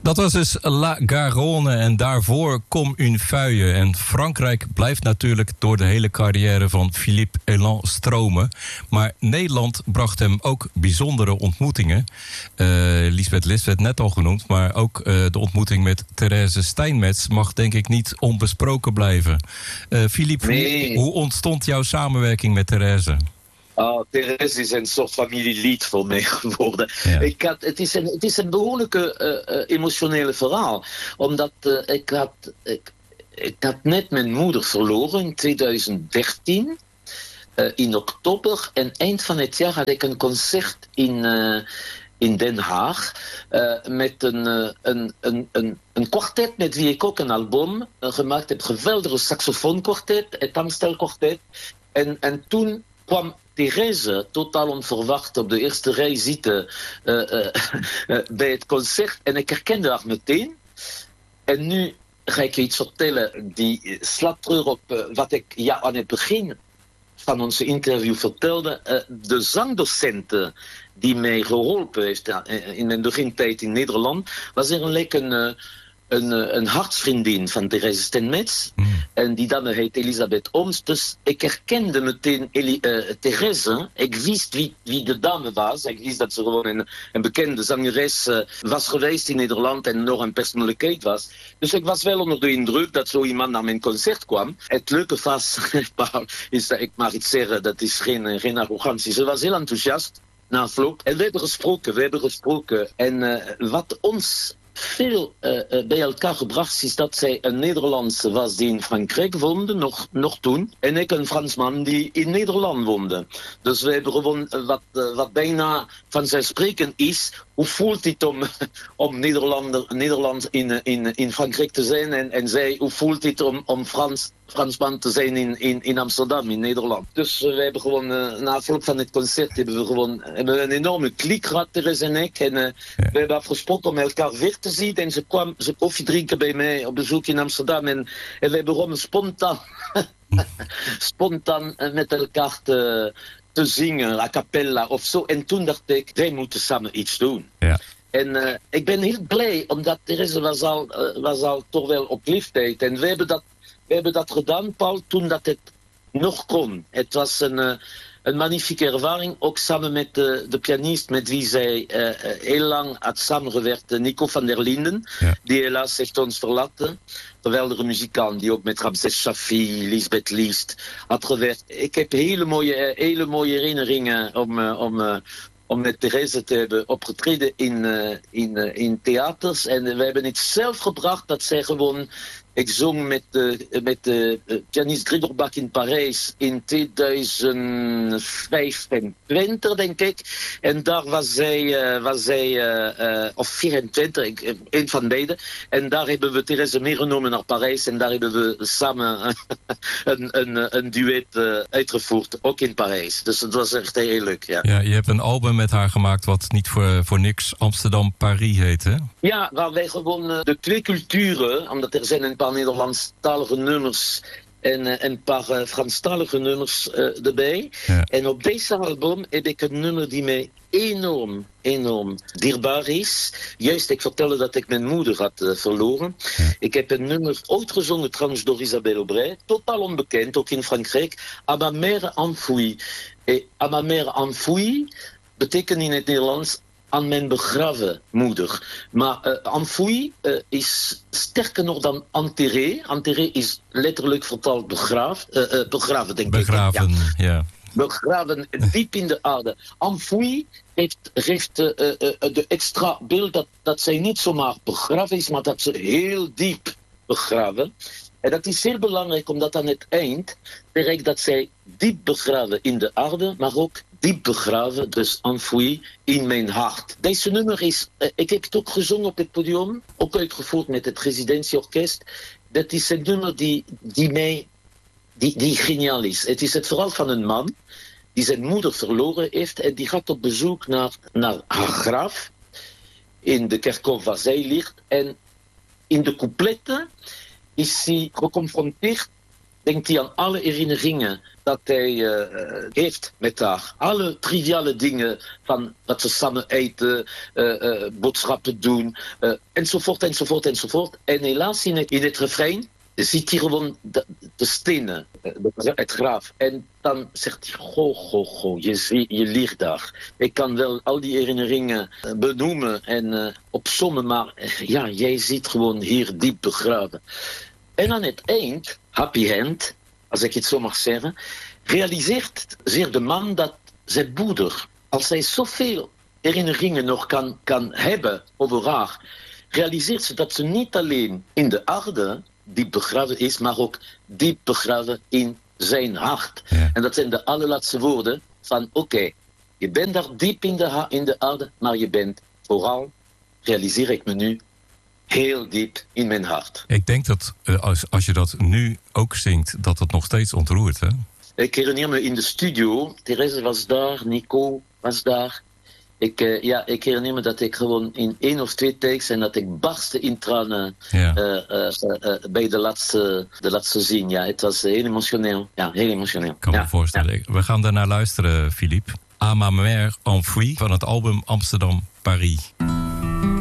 Dat was dus La Garonne en daarvoor Comme une feuille. En Frankrijk blijft natuurlijk door de hele carrière van Philippe Elan stromen. Maar Nederland bracht hem ook bijzondere ontmoetingen. Lisbeth List werd net al genoemd, maar ook de ontmoeting met Therese Steinmetz mag denk ik niet onbesproken blijven. Philippe, Nee. hoe ontstond jouw samenwerking met Therese? Therese is een soort familielied voor mij geworden. Ja. Het is een behoorlijke emotionele verhaal. Omdat ik had net mijn moeder verloren in 2013. In oktober. En eind van het jaar had ik een concert in Den Haag. Met een kwartet met wie ik ook een album gemaakt heb. Een geweldige saxofoonkwartet. Het Amstel Quartet. En toen kwam Therese totaal onverwacht op de eerste rij zitten bij het concert. En ik herkende haar meteen. En nu ga ik je iets vertellen die slaat terug op wat ik aan het begin van onze interview vertelde. De zangdocenten die mij geholpen heeft in mijn begintijd in Nederland, was er een hartsvriendin van Therese Steinmetz. En die dame heet Elisabeth Ooms. Dus ik herkende meteen Therese. Ik wist wie de dame was. Ik wist dat ze gewoon een bekende zangeres was geweest in Nederland en nog een persoonlijkheid was. Dus ik was wel onder de indruk dat zo iemand naar mijn concert kwam. Het leuke was, is dat ik mag iets zeggen, dat is geen arrogantie. Ze was heel enthousiast na afloop. En we hebben gesproken. En wat ons veel bij elkaar gebracht is dat zij een Nederlandse was die in Frankrijk woonde, nog toen. En ik een Fransman die in Nederland woonde. Dus we hebben gewoon wat bijna vanzelfsprekend is. Hoe voelt het om Nederland in Frankrijk te zijn? En zij, hoe voelt het om Fransman te zijn in Amsterdam, in Nederland? Dus we hebben gewoon, na afloop van het concert, hebben we een enorme klik gehad, Therese en ik. En we hebben afgesproken om elkaar weer te zien. En ze kwam koffie drinken bij mij op bezoek in Amsterdam. En we hebben gewoon spontaan met elkaar te zingen, a cappella of zo. En toen dacht ik, wij moeten samen iets doen. Ja. En ik ben heel blij, omdat Therese was al toch wel op leeftijd. En we hebben dat gedaan, Paul, toen dat het nog kon. Het was een magnifieke ervaring, ook samen met de pianist met wie zij heel lang had samengewerkt, Nico van der Linden, die helaas heeft ons verlaten. Geweldige muzikant die ook met Ramses Shaffi, Lisbeth List had gewerkt. Ik heb hele mooie herinneringen om met Therese te hebben opgetreden in theaters. En we hebben het zelf gebracht dat zij gewoon. Ik zong met de pianist Gregor Bach in Parijs in 2025, denk ik. En daar was zij of 24, een van beide. En daar hebben we Therese meegenomen naar Parijs. En daar hebben we samen een duet uitgevoerd, ook in Parijs. Dus het was echt heel leuk, ja. Ja, je hebt een album met haar gemaakt wat niet voor niks Amsterdam-Paris heet, hè? Ja, waar wij gewoon de twee culturen, omdat er zijn een paar Nederlandstalige nummers en een paar Franstalige nummers erbij. Ja. En op deze album heb ik een nummer die mij enorm dierbaar is. Juist, ik vertelde dat ik mijn moeder had verloren. Ja. Ik heb een nummer ooit gezongen trouwens door Isabelle Aubray, totaal onbekend, ook in Frankrijk. À ma mère enfouie. Et à ma mère enfouie betekent in het Nederlands aan mijn begraven moeder. Maar enfouie is sterker nog dan enterré. Enterré is letterlijk vertaald begraven, denk begraven, ik. Ja. Begraven diep in de aarde. Enfouie heeft de extra beeld dat zij niet zomaar begraven is, maar dat ze heel diep begraven. En dat is heel belangrijk, omdat aan het eind bereikt dat zij diep begraven in de aarde, maar ook diep begraven, dus enfoui, in mijn hart. Deze nummer is, ik heb het ook gezongen op het podium, ook uitgevoerd met het residentieorkest. Dat is een nummer die geniaal is. Het is het verhaal van een man die zijn moeder verloren heeft en die gaat op bezoek naar haar graf in de kerkhof waar zij ligt. En in de coupletten is hij geconfronteerd, denkt hij aan alle herinneringen dat hij heeft met haar. Alle triviale dingen van wat ze samen eten, boodschappen doen, enzovoort, enzovoort, enzovoort. En helaas in het refrein ziet hij gewoon de stenen, het graf. En dan zegt hij, goh, je ligt daar. Ik kan wel al die herinneringen benoemen en opsommen, maar ja, jij zit gewoon hier diep begraven. En aan het eind, happy end, als ik het zo mag zeggen, realiseert zich de man dat zijn moeder, als hij zoveel herinneringen nog kan hebben over haar, realiseert ze dat ze niet alleen in de aarde diep begraven is, maar ook diep begraven in zijn hart. Ja. En dat zijn de allerlaatste woorden van oké, je bent daar diep in de aarde, maar je bent vooral, realiseer ik me nu, heel diep in mijn hart. Ik denk dat als je dat nu ook zingt, dat het nog steeds ontroert, hè? Ik herinner me in de studio, Therese was daar, Nico was daar. Ik herinner me dat ik gewoon in 1 of 2 takes en dat ik barstte in tranen bij de laatste zin. Ja, het was heel emotioneel. Ja, heel emotioneel. Ik kan me voorstellen. Ja. We gaan daarnaar luisteren, Philippe. À ma mère enfouie van het album Amsterdam Paris.